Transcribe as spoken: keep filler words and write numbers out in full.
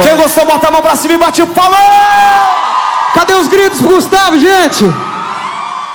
Quem gostou, bota a mão pra cima e bate o palmo. Cadê os gritos pro Gustavo, gente?